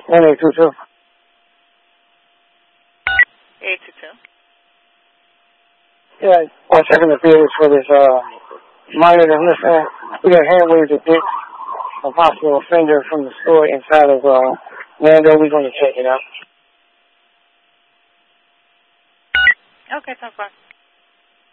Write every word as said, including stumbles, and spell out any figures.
one eight two two. eight two two. Yeah, I'm checking the theaters for this uh, minor that's missing. We got hand waved a dick, a possible offender from the store inside of uh, Nando. We're going to check it out. Okay, so far.